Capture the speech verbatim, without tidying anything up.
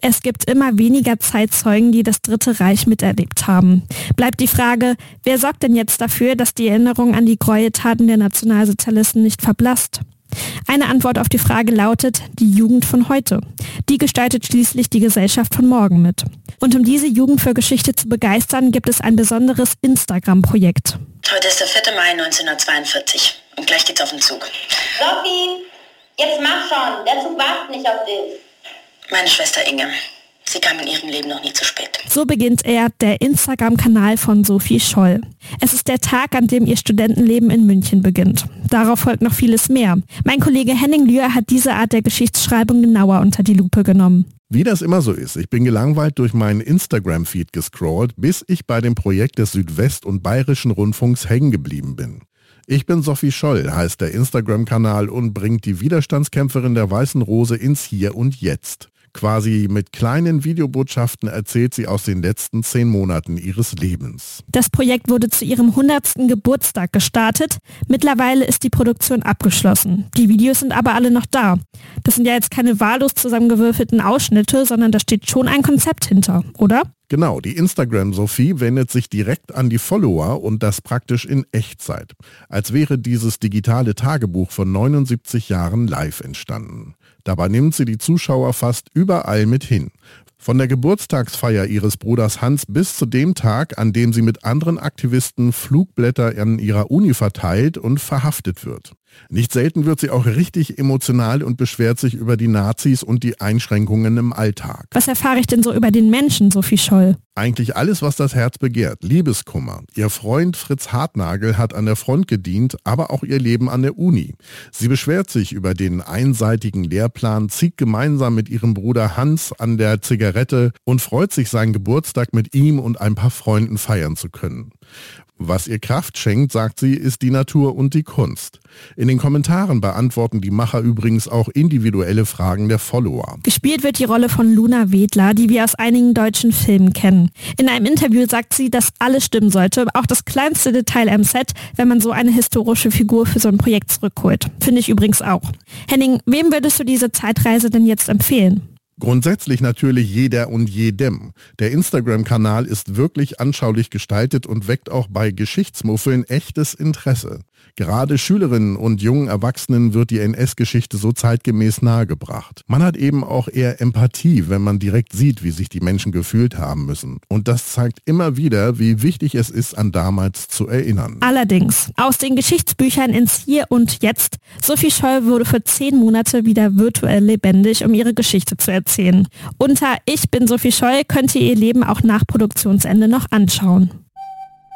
Es gibt immer weniger Zeitzeugen, die das Dritte Reich miterlebt haben. Bleibt die Frage, wer sorgt denn jetzt dafür, dass die Erinnerung an die Gräueltaten der Nationalsozialisten nicht verblasst? Eine Antwort auf die Frage lautet, die Jugend von heute. Die gestaltet schließlich die Gesellschaft von morgen mit. Und um diese Jugend für Geschichte zu begeistern, gibt es ein besonderes Instagram-Projekt. Heute ist der vierte Mai neunzehnhundertzweiundvierzig und gleich geht's auf den Zug. Sophie, jetzt mach schon, der Zug wartet nicht auf dich. Meine Schwester Inge. Sie kam in ihrem Leben noch nie zu spät. So beginnt er, der Instagram-Kanal von Sophie Scholl. Es ist der Tag, an dem ihr Studentenleben in München beginnt. Darauf folgt noch vieles mehr. Mein Kollege Henning Lühr hat diese Art der Geschichtsschreibung genauer unter die Lupe genommen. Wie das immer so ist, ich bin gelangweilt durch meinen Instagram-Feed gescrollt, bis ich bei dem Projekt des Südwest- und Bayerischen Rundfunks hängen geblieben bin. Ich bin Sophie Scholl, heißt der Instagram-Kanal und bringt die Widerstandskämpferin der Weißen Rose ins Hier und Jetzt. Quasi mit kleinen Videobotschaften erzählt sie aus den letzten zehn Monaten ihres Lebens. Das Projekt wurde zu ihrem hundertsten Geburtstag gestartet. Mittlerweile ist die Produktion abgeschlossen. Die Videos sind aber alle noch da. Das sind ja jetzt keine wahllos zusammengewürfelten Ausschnitte, sondern da steht schon ein Konzept hinter, oder? Genau, die Instagram-Sophie wendet sich direkt an die Follower und das praktisch in Echtzeit. Als wäre dieses digitale Tagebuch von neunundsiebzig Jahren live entstanden. Dabei nimmt sie die Zuschauer fast überall mit hin. Von der Geburtstagsfeier ihres Bruders Hans bis zu dem Tag, an dem sie mit anderen Aktivisten Flugblätter an ihrer Uni verteilt und verhaftet wird. Nicht selten wird sie auch richtig emotional und beschwert sich über die Nazis und die Einschränkungen im Alltag. Was erfahre ich denn so über den Menschen, Sophie Scholl? Eigentlich alles, was das Herz begehrt. Liebeskummer. Ihr Freund Fritz Hartnagel hat an der Front gedient, aber auch ihr Leben an der Uni. Sie beschwert sich über den einseitigen Lehrplan, zieht gemeinsam mit ihrem Bruder Hans an der Zigarette und freut sich, seinen Geburtstag mit ihm und ein paar Freunden feiern zu können. Was ihr Kraft schenkt, sagt sie, ist die Natur und die Kunst. In den Kommentaren beantworten die Macher übrigens auch individuelle Fragen der Follower. Gespielt wird die Rolle von Luna Wedler, die wir aus einigen deutschen Filmen kennen. In einem Interview sagt sie, dass alles stimmen sollte, auch das kleinste Detail am Set, wenn man so eine historische Figur für so ein Projekt zurückholt. Finde ich übrigens auch. Henning, wem würdest du diese Zeitreise denn jetzt empfehlen? Grundsätzlich natürlich jeder und jedem. Der Instagram-Kanal ist wirklich anschaulich gestaltet und weckt auch bei Geschichtsmuffeln echtes Interesse. Gerade Schülerinnen und jungen Erwachsenen wird die N S-Geschichte so zeitgemäß nahegebracht. Man hat eben auch eher Empathie, wenn man direkt sieht, wie sich die Menschen gefühlt haben müssen. Und das zeigt immer wieder, wie wichtig es ist, an damals zu erinnern. Allerdings, aus den Geschichtsbüchern ins Hier und Jetzt. Sophie Scholl wurde für zehn Monate wieder virtuell lebendig, um ihre Geschichte zu erzählen. Unter Ich bin Sophie Scholl könnt ihr ihr Leben auch nach Produktionsende noch anschauen.